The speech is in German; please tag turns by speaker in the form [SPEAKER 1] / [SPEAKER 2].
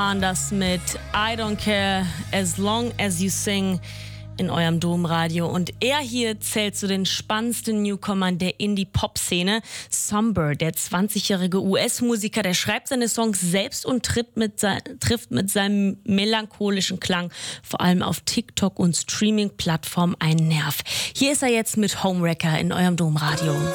[SPEAKER 1] Anders mit I Don't Care As Long As You Sing in eurem Domradio. Und er hier zählt zu den spannendsten Newcomern der Indie-Pop-Szene. Somber, der 20-jährige US-Musiker, der schreibt seine Songs selbst und trifft mit seinem melancholischen Klang vor allem auf TikTok und Streaming-Plattformen einen Nerv. Hier ist er jetzt mit Homewrecker in eurem Domradio.